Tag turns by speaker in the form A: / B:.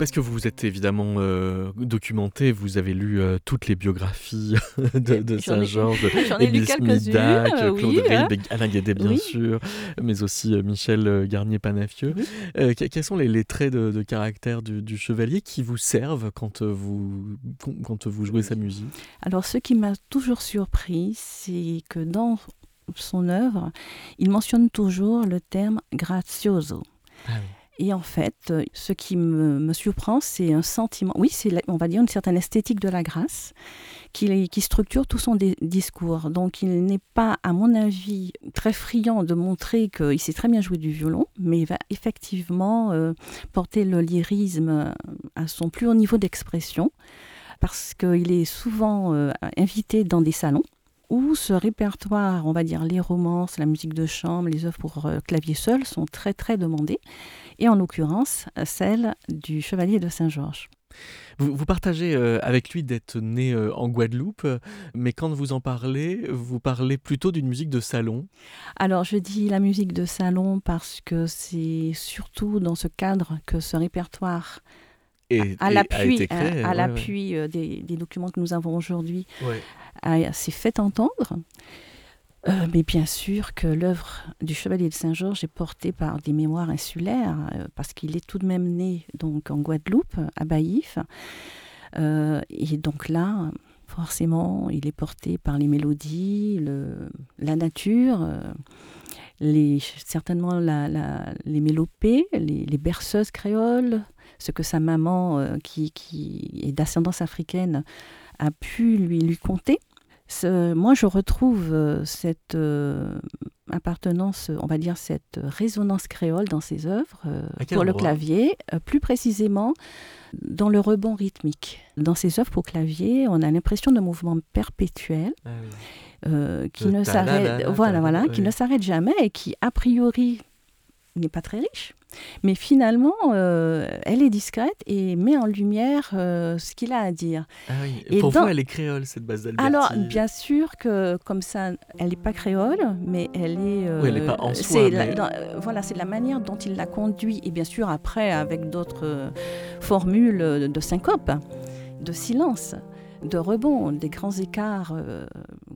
A: Parce que vous vous êtes évidemment documenté, vous avez lu toutes les biographies de Saint-Georges,
B: J'en ai lu
A: Émile
B: quelques-unes,
A: Smidak, Claude
B: oui, hein.
A: Rib, Alain Guédé bien
B: Oui,
A: sûr, mais aussi Michel Garnier-Panafieux.
B: oui.
A: Quels sont les traits de caractère du chevalier qui vous servent quand vous jouez sa musique?
B: Alors, ce qui m'a toujours surpris, c'est que dans son œuvre, il mentionne toujours le terme grazioso.
A: Ah oui.
B: Et en fait, ce qui me surprend, c'est un sentiment, oui, on va dire une certaine esthétique de la grâce qui structure tout son discours. Donc il n'est pas, à mon avis, très friand de montrer qu'il sait très bien jouer du violon, mais il va effectivement porter le lyrisme à son plus haut niveau d'expression, parce qu'il est souvent invité dans des salons où ce répertoire, on va dire les romances, la musique de chambre, les œuvres pour clavier seul sont très très demandées, et en l'occurrence celle du Chevalier de Saint-Georges.
A: Vous partagez avec lui d'être né en Guadeloupe, mais quand vous parlez plutôt d'une musique de salon.
B: Alors je dis la musique de salon parce que c'est surtout dans ce cadre que ce répertoire,
A: Et
B: à
A: a été
B: l'appui,
A: créé.
B: à
A: Ouais, ouais.
B: l'appui des documents que nous avons aujourd'hui,
A: Ouais.
B: s'est fait entendre. Mais bien sûr que l'œuvre du Chevalier de Saint-Georges est portée par des mémoires insulaires, parce qu'il est tout de même né donc, en Guadeloupe, à Baïf. Et donc là, forcément, il est porté par les mélodies, la nature, certainement les mélopées, les berceuses créoles, ce que sa maman, qui est d'ascendance africaine, a pu lui conter. Moi, je retrouve cette appartenance, on va dire cette résonance créole dans ses œuvres
A: À quel
B: pour le
A: endroit?
B: clavier, plus précisément dans le rebond rythmique. Dans ses œuvres pour clavier, on a l'impression d'un mouvement perpétuel
A: Ah oui.
B: qui ne s'arrête, qui ne s'arrête jamais et qui, a priori, n'est pas très riche. Mais finalement, elle est discrète et met en lumière ce qu'il a à dire.
A: Ah oui.
B: Et
A: Pour vous, elle est créole, cette base d'Alberti.
B: Alors, bien sûr que comme ça, elle n'est pas créole, mais elle est...
A: Oui, elle n'est pas en soi, mais...
B: voilà, c'est la manière dont il la conduit. Et bien sûr, après, avec d'autres formules de syncope, de silence, de rebond, des grands écarts